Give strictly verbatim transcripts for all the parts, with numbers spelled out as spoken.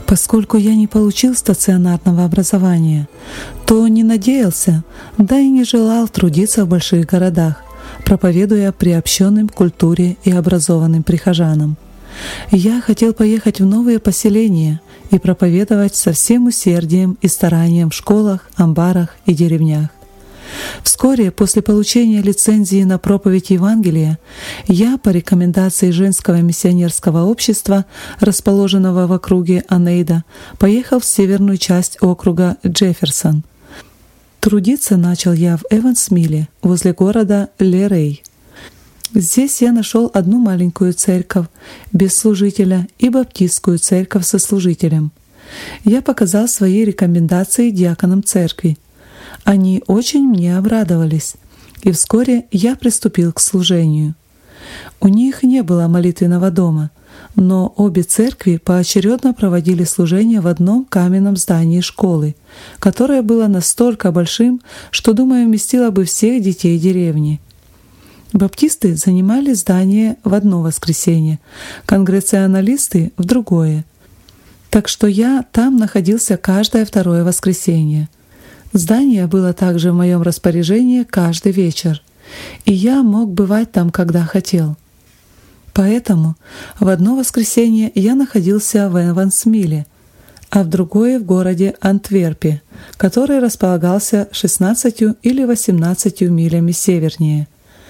Поскольку я не получил стационарного образования, то не надеялся, да и не желал трудиться в больших городах, проповедуя приобщенным к культуре и образованным прихожанам. Я хотел поехать в новые поселения и проповедовать со всем усердием и старанием в школах, амбарах и деревнях. Вскоре после получения лицензии на проповедь Евангелия я по рекомендации женского миссионерского общества, расположенного в округе Онейда, поехал в северную часть округа Джефферсон. Трудиться начал я в Эвансмилле, возле города Лерей. Здесь я нашел одну маленькую церковь без служителя и баптистскую церковь со служителем. Я показал свои рекомендации диаконам церкви. Они очень мне обрадовались, и вскоре я приступил к служению. У них не было молитвенного дома, но обе церкви поочередно проводили служение в одном каменном здании школы, которое было настолько большим, что, думаю, вместило бы всех детей деревни. Баптисты занимали здание в одно воскресенье, конгрегационалисты — в другое. Так что я там находился каждое второе воскресенье. Здание было также в моем распоряжении каждый вечер, и я мог бывать там, когда хотел. Поэтому в одно воскресенье я находился в Эвансмилле, а в другое — в городе Антверпе, который располагался шестнадцатью или восемнадцатью милями севернее.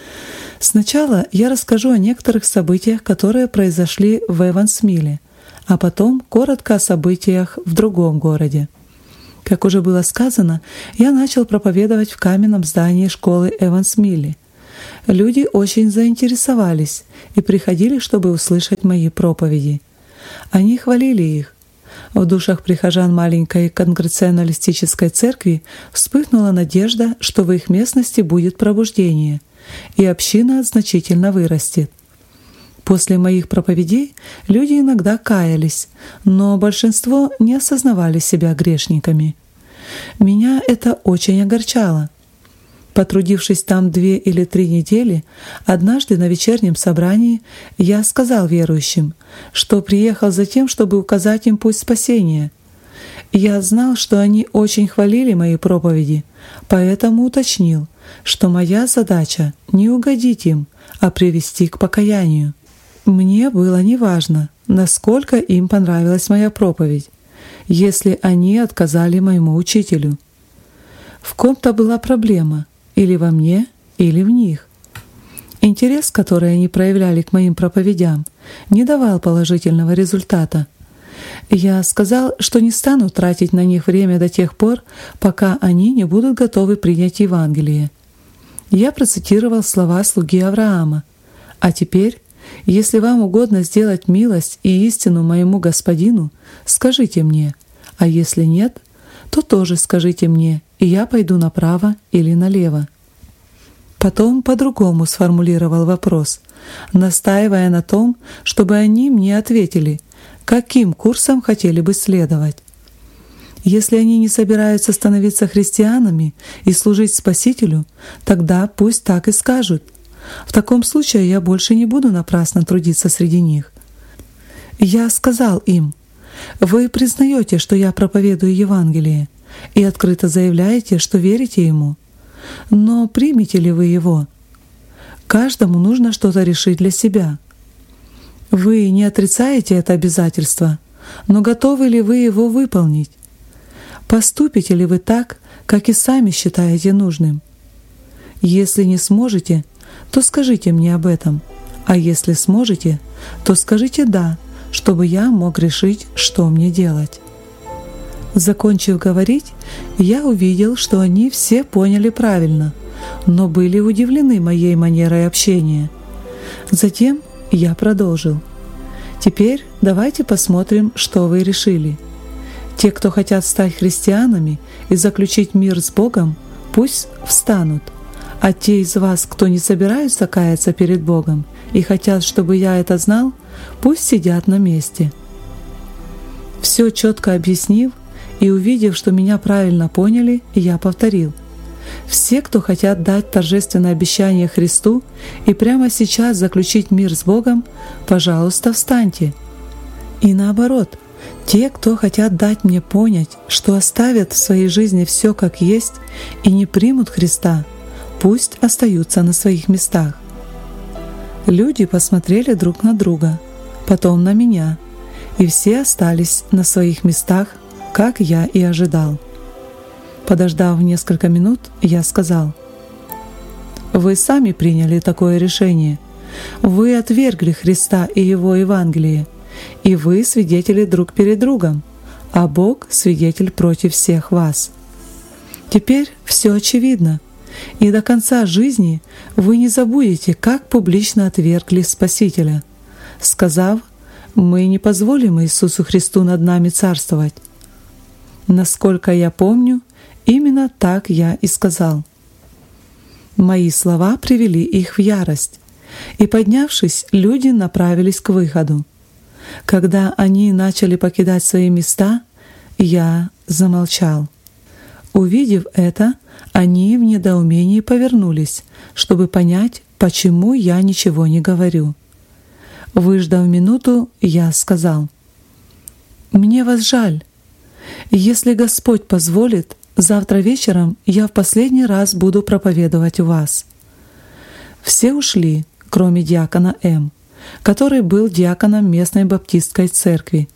Сначала я расскажу о некоторых событиях, которые произошли в Эвансмилле, а потом коротко о событиях в другом городе. Как уже было сказано, я начал проповедовать в каменном здании школы Эвансмилле. Люди очень заинтересовались и приходили, чтобы услышать мои проповеди. Они хвалили их. В душах прихожан маленькой конгрегационалистической церкви вспыхнула надежда, что в их местности будет пробуждение, и община значительно вырастет. После моих проповедей люди иногда каялись, но большинство не осознавали себя грешниками. Меня это очень огорчало. Потрудившись там две или три недели, однажды на вечернем собрании я сказал верующим, что приехал за тем, чтобы указать им путь спасения. Я знал, что они очень хвалили мои проповеди, поэтому уточнил, что моя задача — не угодить им, а привести к покаянию. Мне было неважно, насколько им понравилась моя проповедь, если они отказали моему учителю. В ком-то была проблема, или во мне, или в них. Интерес, который они проявляли к моим проповедям, не давал положительного результата. Я сказал, что не стану тратить на них время до тех пор, пока они не будут готовы принять Евангелие. Я процитировал слова слуги Авраама: «А теперь, если вам угодно сделать милость и истину моему господину, скажите мне, а если нет, то тоже скажите мне, и я пойду направо или налево». Потом по-другому сформулировал вопрос, настаивая на том, чтобы они мне ответили, каким курсом хотели бы следовать. Если они не собираются становиться христианами и служить Спасителю, тогда пусть так и скажут. В таком случае я больше не буду напрасно трудиться среди них. Я сказал им: «Вы признаете, что я проповедую Евангелие, и открыто заявляете, что верите ему. Но примете ли вы его? Каждому нужно что-то решить для себя. Вы не отрицаете это обязательство, но готовы ли вы его выполнить? Поступите ли вы так, как и сами считаете нужным? Если не сможете, то скажите мне об этом, а если сможете, то скажите «да», чтобы я мог решить, что мне делать». Закончив говорить, я увидел, что они все поняли правильно, но были удивлены моей манерой общения. Затем я продолжил. «Теперь давайте посмотрим, что вы решили. Те, кто хотят стать христианами и заключить мир с Богом, пусть встанут, а те из вас, кто не собираются каяться перед Богом и хотят, чтобы я это знал, пусть сидят на месте». Все четко объяснив и увидев, что меня правильно поняли, я повторил: «Все, кто хотят дать торжественное обещание Христу и прямо сейчас заключить мир с Богом, пожалуйста, встаньте». И наоборот, Те, кто хотят дать мне понять, что оставят в своей жизни все как есть и не примут Христа, пусть остаются на своих местах. Люди посмотрели друг на друга, потом на меня, и все остались на своих местах, как я и ожидал. Подождав несколько минут, я сказал: «Вы сами приняли такое решение. Вы отвергли Христа и Его Евангелие, и вы свидетели друг перед другом, а Бог свидетель против всех вас. Теперь все очевидно, и до конца жизни вы не забудете, как публично отвергли Спасителя, сказав: мы не позволим Иисусу Христу над нами царствовать». Насколько я помню, именно так я и сказал. Мои слова привели их в ярость, и, поднявшись, люди направились к выходу. Когда они начали покидать свои места, я замолчал. Увидев это, они в недоумении повернулись, чтобы понять, почему я ничего не говорю. Выждав минуту, я сказал: «Мне вас жаль. Если Господь позволит, завтра вечером я в последний раз буду проповедовать у вас». Все ушли, кроме диакона М., который был диаконом местной баптистской церкви.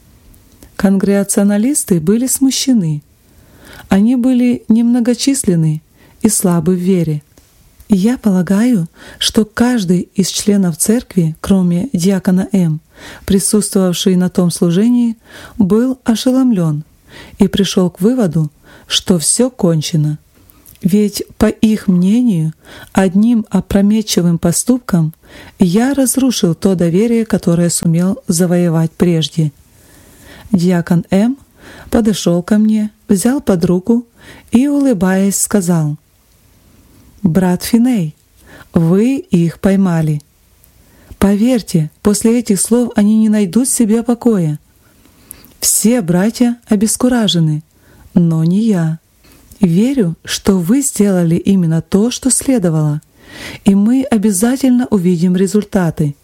Конгрегационалисты были смущены. Они были немногочисленны и слабы в вере. Я полагаю, что каждый из членов церкви, кроме диакона М., присутствовавший на том служении, был ошеломлен и пришел к выводу, что все кончено. Ведь, по их мнению, одним опрометчивым поступком я разрушил то доверие, которое сумел завоевать прежде. Диакон М. подошел ко мне, взял под руку и, улыбаясь, сказал: «Брат Финей, вы их поймали. Поверьте, после этих слов они не найдут себе покоя. Все братья обескуражены, но не я. Верю, что вы сделали именно то, что следовало, и мы обязательно увидим результаты».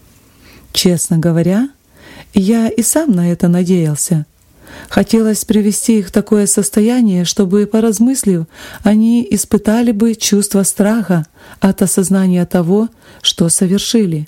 Честно говоря, я и сам на это надеялся. Хотелось привести их в такое состояние, чтобы, поразмыслив, они испытали бы чувство страха от осознания того, что совершили.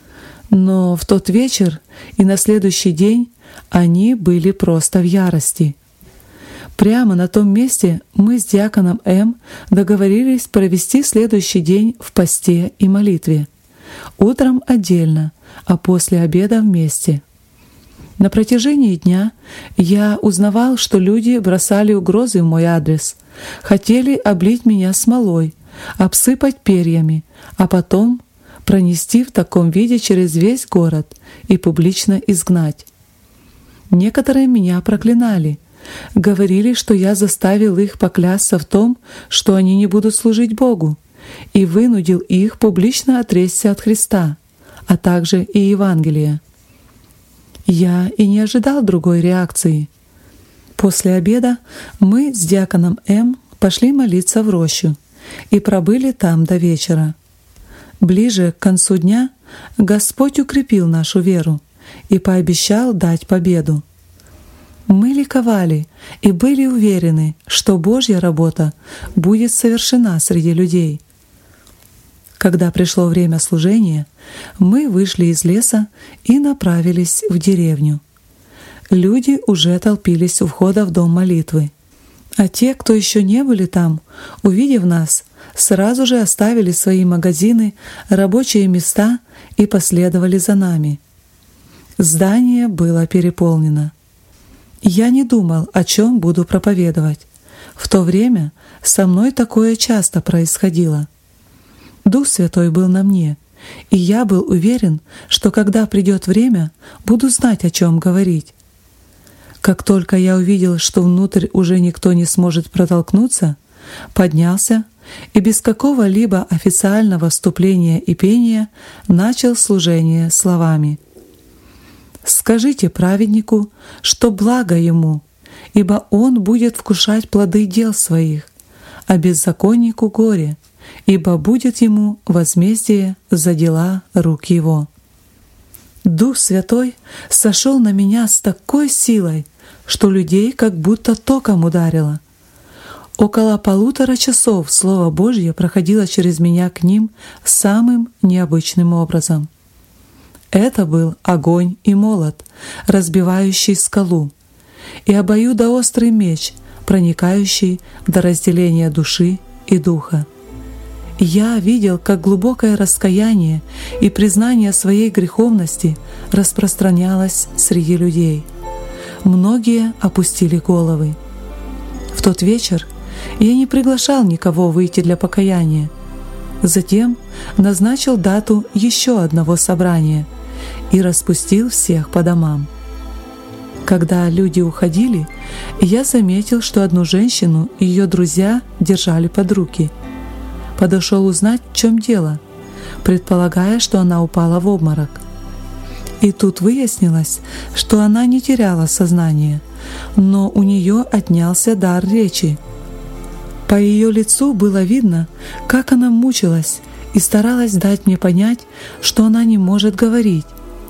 Но в тот вечер и на следующий день они были просто в ярости. Прямо на том месте мы с диаконом М. договорились провести следующий день в посте и молитве. Утром отдельно, а после обеда вместе. На протяжении дня я узнавал, что люди бросали угрозы в мой адрес, хотели облить меня смолой, обсыпать перьями, а потом пронести в таком виде через весь город и публично изгнать. Некоторые меня проклинали, говорили, что я заставил их поклясться в том, что они не будут служить Богу, и вынудил их публично отречься от Христа, а также и Евангелия. Я и не ожидал другой реакции. После обеда мы с диаконом М. пошли молиться в рощу и пробыли там до вечера. Ближе к концу дня Господь укрепил нашу веру и пообещал дать победу. Мы ликовали и были уверены, что Божья работа будет совершена среди людей. Когда пришло время служения, мы вышли из леса и направились в деревню. Люди уже толпились у входа в дом молитвы. А те, кто еще не были там, увидев нас, сразу же оставили свои магазины, рабочие места и последовали за нами. Здание было переполнено. Я не думал, о чем буду проповедовать. В то время со мной такое часто происходило. Дух Святой был на мне, и я был уверен, что когда придет время, буду знать, о чем говорить. Как только я увидел, что внутрь уже никто не сможет протолкнуться, поднялся и без какого-либо официального вступления и пения начал служение словами: «Скажите праведнику, что благо ему, ибо он будет вкушать плоды дел своих, а беззаконнику горе, ибо будет ему возмездие за дела рук его». Дух Святой сошел на меня с такой силой, что людей как будто током ударило. Около полутора часов Слово Божье проходило через меня к ним самым необычным образом. Это был огонь и молот, разбивающий скалу, и обоюдоострый меч, проникающий до разделения души и духа. Я видел, как глубокое раскаяние и признание своей греховности распространялось среди людей. Многие опустили головы. В тот вечер я не приглашал никого выйти для покаяния. Затем назначил дату еще одного собрания и распустил всех по домам. Когда люди уходили, я заметил, что одну женщину и ее друзья держали под руки. Подошел узнать, в чем дело, предполагая, что она упала в обморок. И тут выяснилось, что она не теряла сознание, но у нее отнялся дар речи. По ее лицу было видно, как она мучилась и старалась дать мне понять, что она не может говорить.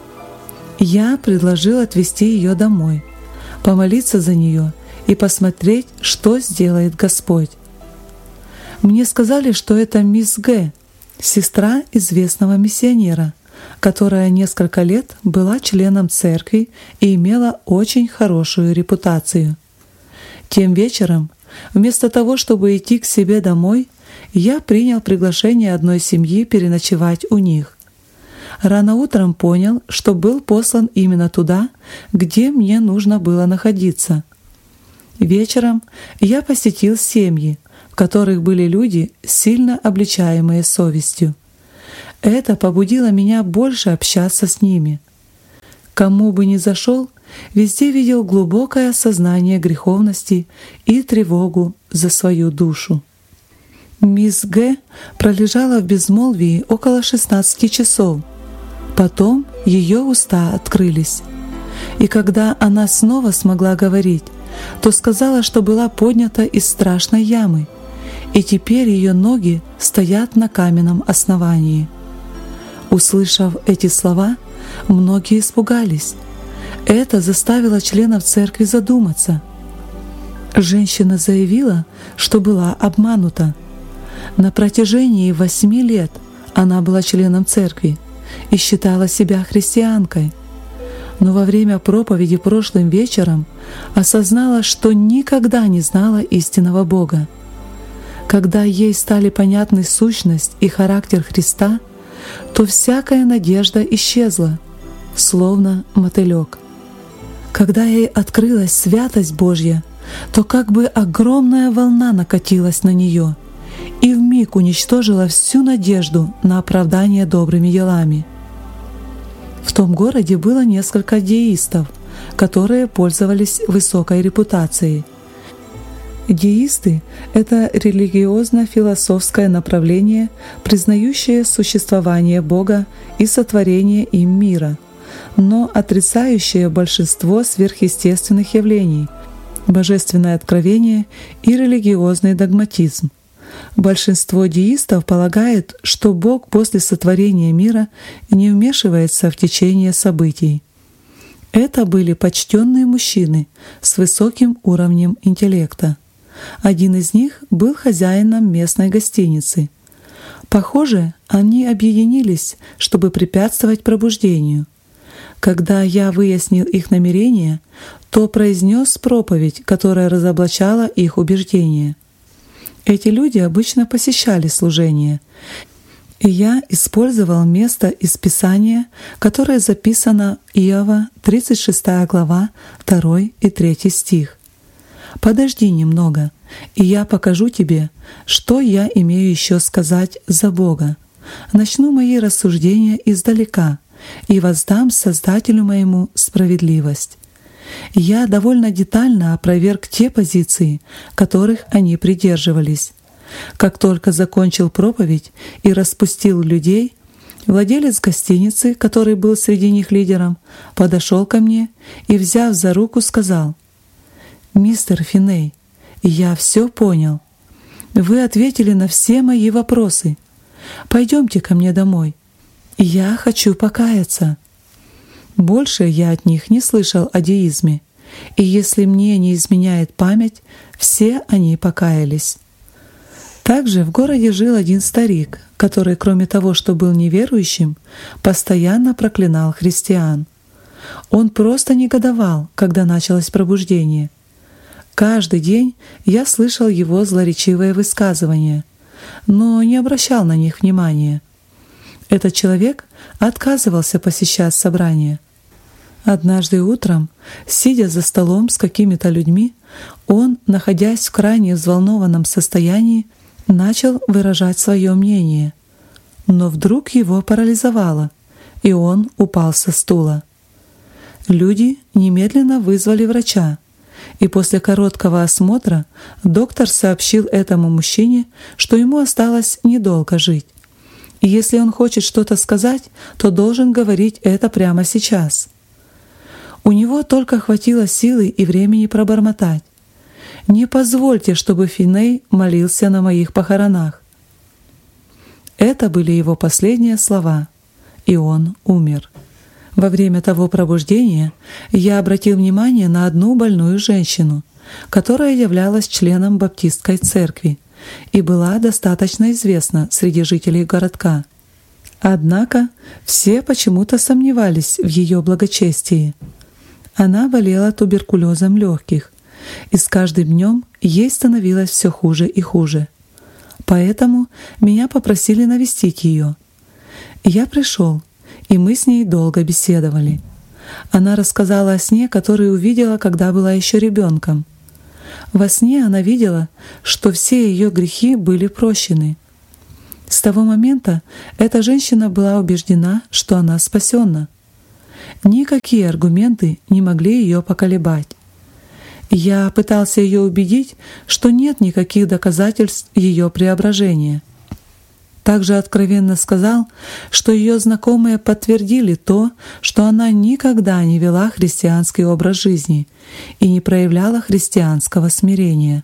Я предложил отвезти ее домой, помолиться за нее и посмотреть, что сделает Господь. Мне сказали, что это мисс Г, сестра известного миссионера, которая несколько лет была членом церкви и имела очень хорошую репутацию. Тем вечером, вместо того, чтобы идти к себе домой, я принял приглашение одной семьи переночевать у них. Рано утром понял, что был послан именно туда, где мне нужно было находиться. Вечером я посетил семьи, в которых были люди, сильно обличаемые совестью. Это побудило меня больше общаться с ними. Кому бы ни зашел, везде видел глубокое осознание греховности и тревогу за свою душу. Мисс Г пролежала в безмолвии около шестнадцати часов. Потом ее уста открылись. И когда она снова смогла говорить, то сказала, что была поднята из страшной ямы, и теперь ее ноги стоят на каменном основании. Услышав эти слова, многие испугались. Это заставило членов церкви задуматься. Женщина заявила, что была обманута. На протяжении восьми лет она была членом церкви и считала себя христианкой. Но во время проповеди прошлым вечером осознала, что никогда не знала истинного Бога. Когда ей стали понятны сущность и характер Христа, то всякая надежда исчезла, словно мотылек. Когда ей открылась святость Божья, то как бы огромная волна накатилась на нее и вмиг уничтожила всю надежду на оправдание добрыми делами. В том городе было несколько деистов, которые пользовались высокой репутацией. Деисты — это религиозно-философское направление, признающее существование Бога и сотворение им мира, но отрицающее большинство сверхъестественных явлений, божественное откровение и религиозный догматизм. Большинство деистов полагает, что Бог после сотворения мира не вмешивается в течение событий. Это были почтенные мужчины с высоким уровнем интеллекта. Один из них был хозяином местной гостиницы. Похоже, они объединились, чтобы препятствовать пробуждению. Когда я выяснил их намерения, то произнес проповедь, которая разоблачала их убеждения. Эти люди обычно посещали служение, и я использовал место из Писания, которое записано Иова, тридцать шестая глава, второй и третий стих. «Подожди немного, и я покажу тебе, что я имею еще сказать за Бога. Начну мои рассуждения издалека и воздам Создателю моему справедливость». Я довольно детально опроверг те позиции, которых они придерживались. Как только закончил проповедь и распустил людей, владелец гостиницы, который был среди них лидером, подошел ко мне и, взяв за руку, сказал: «Мистер Финей, я все понял. Вы ответили на все мои вопросы. Пойдемте ко мне домой. Я хочу покаяться». Больше я от них не слышал о деизме, и если мне не изменяет память, все они покаялись. Также в городе жил один старик, который, кроме того, что был неверующим, постоянно проклинал христиан. Он просто негодовал, когда началось пробуждение. Каждый день я слышал его злоречивые высказывания, но не обращал на них внимания. Этот человек отказывался посещать собрания. Однажды утром, сидя за столом с какими-то людьми, он, находясь в крайне взволнованном состоянии, начал выражать свое мнение. Но вдруг его парализовало, и он упал со стула. Люди немедленно вызвали врача, и после короткого осмотра доктор сообщил этому мужчине, что ему осталось недолго жить. И если он хочет что-то сказать, то должен говорить это прямо сейчас. У него только хватило силы и времени пробормотать: «Не позвольте, чтобы Финей молился на моих похоронах». Это были его последние слова, и он умер. Во время того пробуждения я обратил внимание на одну больную женщину, которая являлась членом баптистской церкви и была достаточно известна среди жителей городка. Однако все почему-то сомневались в ее благочестии. Она болела туберкулезом легких, и с каждым днем ей становилось все хуже и хуже. Поэтому меня попросили навестить ее. Я пришел, и мы с ней долго беседовали. Она рассказала о сне, который увидела, когда была еще ребенком. Во сне она видела, что все ее грехи были прощены. С того момента эта женщина была убеждена, что она спасенна. Никакие аргументы не могли ее поколебать. Я пытался ее убедить, что нет никаких доказательств ее преображения. Также откровенно сказал, что ее знакомые подтвердили то, что она никогда не вела христианский образ жизни и не проявляла христианского смирения.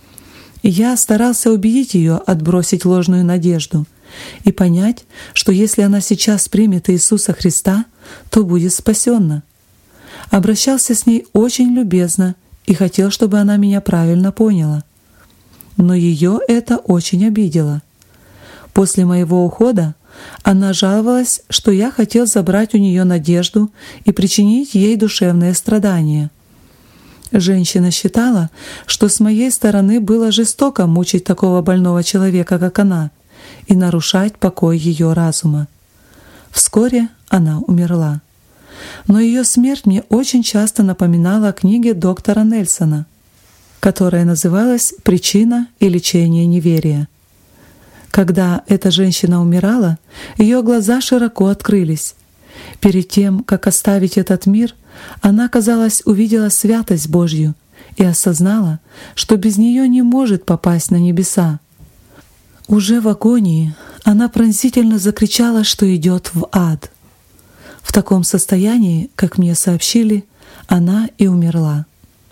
Я старался убедить ее отбросить ложную надежду и понять, что если она сейчас примет Иисуса Христа, то будет спасенна. Обращался с ней очень любезно и хотел, чтобы она меня правильно поняла. Но ее это очень обидело. После моего ухода она жаловалась, что я хотел забрать у нее надежду и причинить ей душевные страдания. Женщина считала, что с моей стороны было жестоко мучить такого больного человека, как она, и нарушать покой ее разума. Вскоре она умерла. Но ее смерть мне очень часто напоминала о книге доктора Нельсона, которая называлась «Причина и лечение неверия». Когда эта женщина умирала, ее глаза широко открылись. Перед тем, как оставить этот мир, она, казалось, увидела святость Божью и осознала, что без нее не может попасть на небеса. Уже в агонии она пронзительно закричала, что идет в ад. В таком состоянии, как мне сообщили, она и умерла.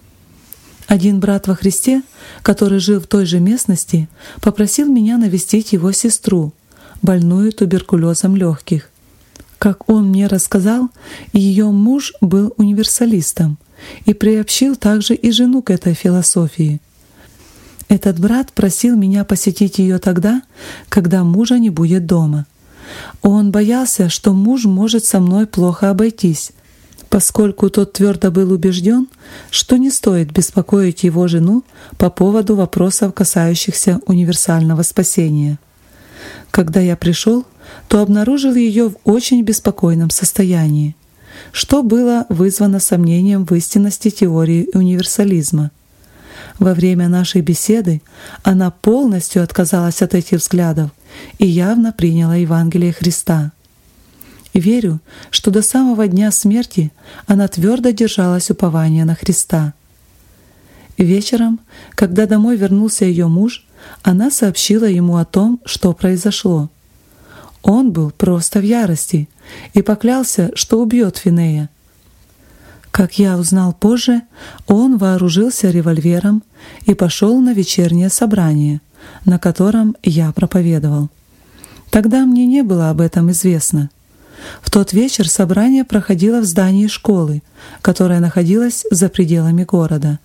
Один брат во Христе, который жил в той же местности, попросил меня навестить его сестру, больную туберкулезом легких. Как он мне рассказал, ее муж был универсалистом и приобщил также и жену к этой философии. Этот брат просил меня посетить ее тогда, когда мужа не будет дома. Он боялся, что муж может со мной плохо обойтись, поскольку тот твердо был убежден, что не стоит беспокоить его жену по поводу вопросов, касающихся универсального спасения. Когда я пришел, то обнаружил ее в очень беспокойном состоянии, что было вызвано сомнением в истинности теории универсализма. Во время нашей беседы она полностью отказалась от этих взглядов и явно приняла Евангелие Христа. Верю, что до самого дня смерти она твердо держалась упования на Христа. Вечером, когда домой вернулся ее муж, она сообщила ему о том, что произошло. Он был просто в ярости и поклялся, что убьет Финея. Как я узнал позже, он вооружился револьвером и пошел на вечернее собрание, на котором я проповедовал. Тогда мне не было об этом известно. В тот вечер собрание проходило в здании школы, которая находилась за пределами города.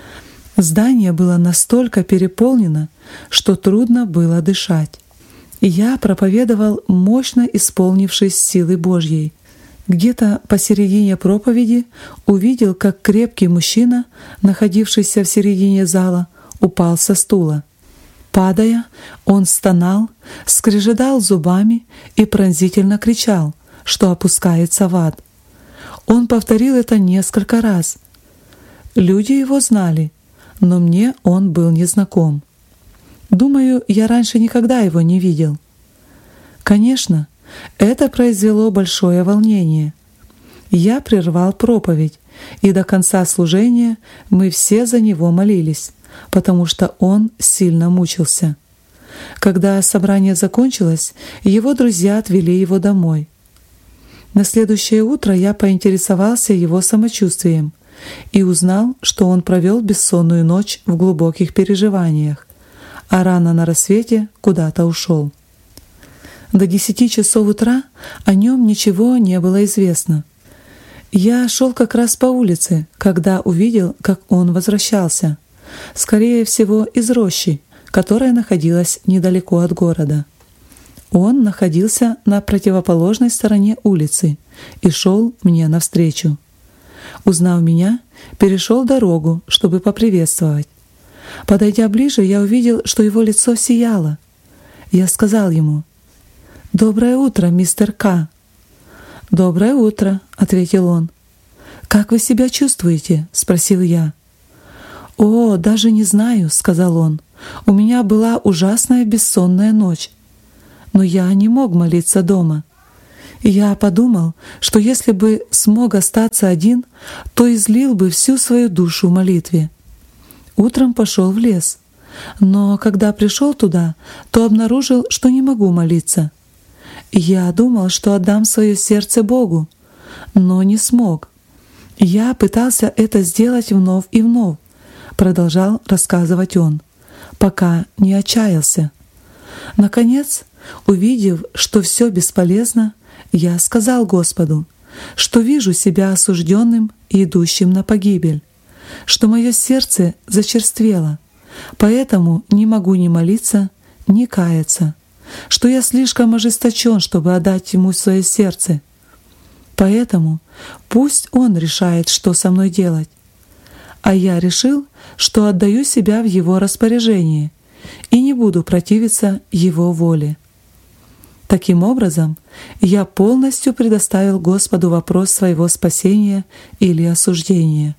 Здание было настолько переполнено, что трудно было дышать. Я проповедовал, мощно исполнившись силы Божьей. Где-то посередине проповеди увидел, как крепкий мужчина, находившийся в середине зала, упал со стула. Падая, он стонал, скрежетал зубами и пронзительно кричал, что опускается в ад. Он повторил это несколько раз. Люди его знали, но мне он был незнаком. Думаю, я раньше никогда его не видел. Конечно, это произвело большое волнение. Я прервал проповедь, и до конца служения мы все за него молились, потому что он сильно мучился. Когда собрание закончилось, его друзья отвели его домой. На следующее утро я поинтересовался его самочувствием и узнал, что он провел бессонную ночь в глубоких переживаниях, а рано на рассвете куда-то ушел. До десяти часов утра о нем ничего не было известно. Я шел как раз по улице, когда увидел, как он возвращался, скорее всего, из рощи, которая находилась недалеко от города. Он находился на противоположной стороне улицы и шел мне навстречу. Узнав меня, перешел дорогу, чтобы поприветствовать. Подойдя ближе, я увидел, что его лицо сияло. Я сказал ему: «Доброе утро, мистер К». «Доброе утро», — ответил он. «Как вы себя чувствуете?» — спросил я. «О, даже не знаю», — сказал он. «У меня была ужасная бессонная ночь. Но я не мог молиться дома. Я подумал, что если бы смог остаться один, то излил бы всю свою душу в молитве. Утром пошел в лес, но когда пришел туда, то обнаружил, что не могу молиться. Я думал, что отдам свое сердце Богу, но не смог. Я пытался это сделать вновь и вновь», — продолжал рассказывать он, «пока не отчаялся. Наконец, увидев, что все бесполезно, я сказал Господу, что вижу себя осужденным и идущим на погибель, что мое сердце зачерствело, поэтому не могу ни молиться, ни каяться, что я слишком ожесточен, чтобы отдать Ему свое сердце. Поэтому пусть Он решает, что со мной делать. А я решил, что отдаю себя в Его распоряжение и не буду противиться Его воле. Таким образом, я полностью предоставил Господу вопрос своего спасения или осуждения.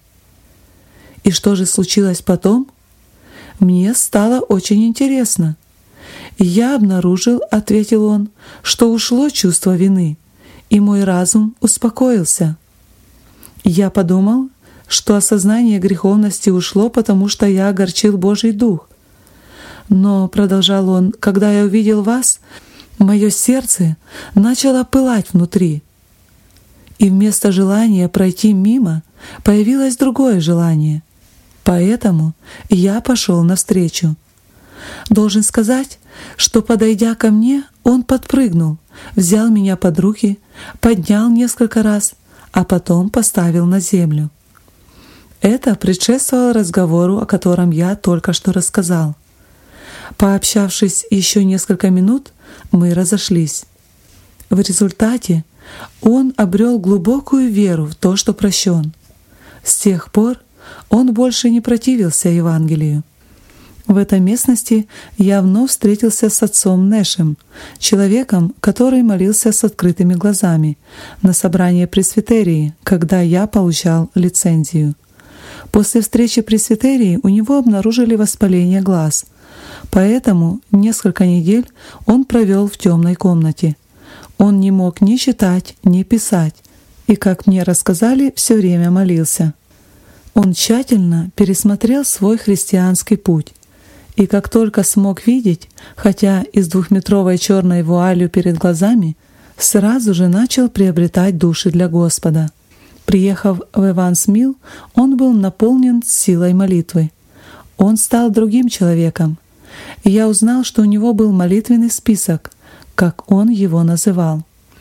И что же случилось потом? Мне стало очень интересно. «Я обнаружил, — ответил он, — что ушло чувство вины, и мой разум успокоился. Я подумал, что осознание греховности ушло, потому что я огорчил Божий Дух. Но, — продолжал он, — когда я увидел вас, мое сердце начало пылать внутри, и вместо желания пройти мимо появилось другое желание. Поэтому я пошел навстречу. Должен сказать, что, подойдя ко мне, он подпрыгнул, взял меня под руки, поднял несколько раз, а потом поставил на землю. Это предшествовало разговору, о котором я только что рассказал. Пообщавшись еще несколько минут, мы разошлись. В результате он обрел глубокую веру в то, что прощен. С тех пор он больше не противился Евангелию. В этой местности я вновь встретился с отцом Нэшем, человеком, который молился с открытыми глазами на собрании пресвитерии, когда я получал лицензию. После встречи пресвитерии у него обнаружили воспаление глаз, поэтому несколько недель он провел в темной комнате. Он не мог ни читать, ни писать, и, как мне рассказали, все время молился. Он тщательно пересмотрел свой христианский путь, и как только смог видеть, хотя и с двухметровой черной вуалью перед глазами, сразу же начал приобретать души для Господа. Приехав в Эванс-Милл, он был наполнен силой молитвы. Он стал другим человеком, и я узнал, что у него был молитвенный список, как он его называл.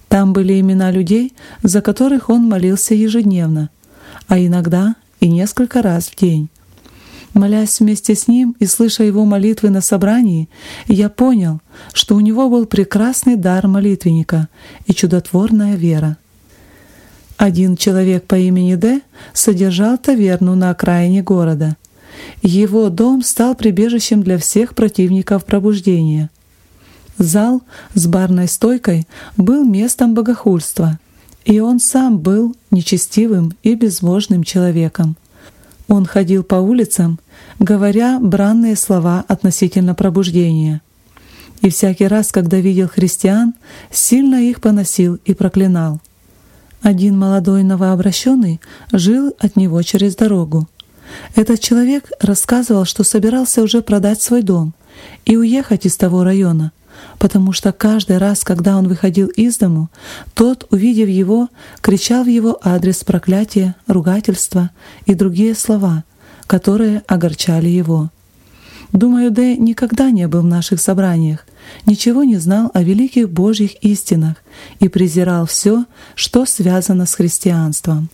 Там были имена людей, за которых он молился ежедневно, а иногда и несколько раз в день. Молясь вместе с ним и слыша его молитвы на собрании, я понял, что у него был прекрасный дар молитвенника и чудотворная вера. Один человек по имени Д содержал таверну на окраине города. Его дом стал прибежищем для всех противников пробуждения. Зал с барной стойкой был местом богохульства, и он сам был нечестивым и безбожным человеком. Он ходил по улицам, говоря бранные слова относительно пробуждения. И всякий раз, когда видел христиан, сильно их поносил и проклинал. Один молодой новообращенный жил от него через дорогу. Этот человек рассказывал, что собирался уже продать свой дом и уехать из того района, потому что каждый раз, когда он выходил из дому, тот, увидев его, кричал в его адрес проклятия, ругательства и другие слова, которые огорчали его. Думаю, Д никогда не был в наших собраниях, ничего не знал о великих Божьих истинах и презирал все, что связано с христианством.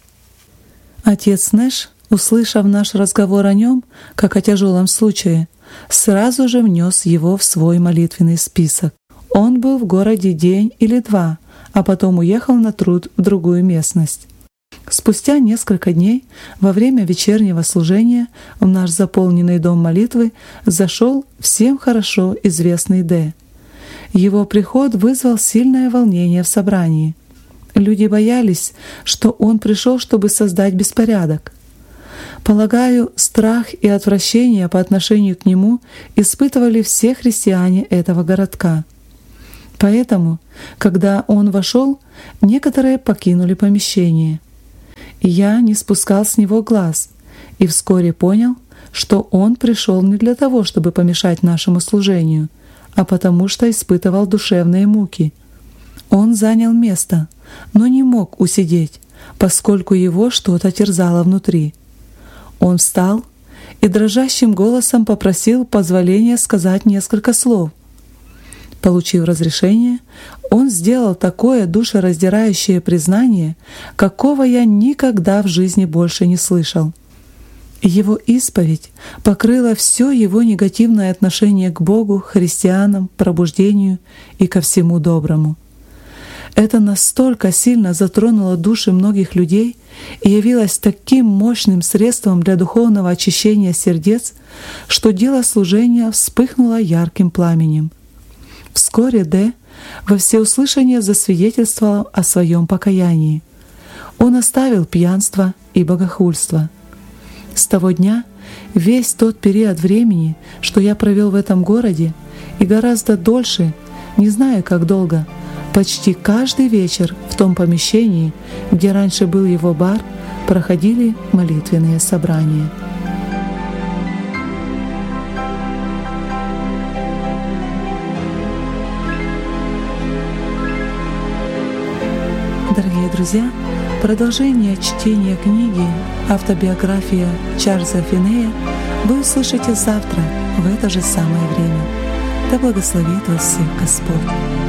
Отец Нэш, услышав наш разговор о нем, как о тяжелом случае, сразу же внес его в свой молитвенный список. Он был в городе день или два, а потом уехал на труд в другую местность. Спустя несколько дней, во время вечернего служения, в наш заполненный дом молитвы зашел всем хорошо известный Д. Его приход вызвал сильное волнение в собрании. Люди боялись, что он пришел, чтобы создать беспорядок. Полагаю, страх и отвращение по отношению к нему испытывали все христиане этого городка. Поэтому, когда он вошел, некоторые покинули помещение. Я не спускал с него глаз и вскоре понял, что он пришел не для того, чтобы помешать нашему служению, а потому что испытывал душевные муки. Он занял место, но не мог усидеть, поскольку его что-то терзало внутри. Он встал и дрожащим голосом попросил позволения сказать несколько слов. Получив разрешение, он сделал такое душераздирающее признание, какого я никогда в жизни больше не слышал. Его исповедь покрыла все его негативное отношение к Богу, христианам, пробуждению и ко всему доброму. Это настолько сильно затронуло души многих людей и явилось таким мощным средством для духовного очищения сердец, что дело служения вспыхнуло ярким пламенем. Вскоре Д во всеуслышание засвидетельствовал о своем покаянии. Он оставил пьянство и богохульство. С того дня весь тот период времени, что я провел в этом городе, и гораздо дольше, не знаю как долго, почти каждый вечер в том помещении, где раньше был его бар, проходили молитвенные собрания. Дорогие друзья, продолжение чтения книги «Автобиография Чарльза Финея» вы услышите завтра в это же самое время. Да благословит вас всех Господь!